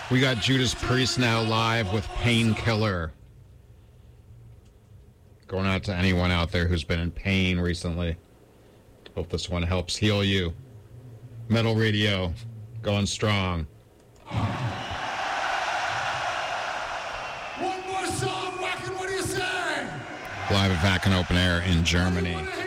We got Judas Priest now live with Painkiller. Going out to anyone out there who's been in pain recently. Hope this one helps heal you. Metal Radio, going strong. One more song, Wacken, what do you say? Live at Wacken Open Air in Germany.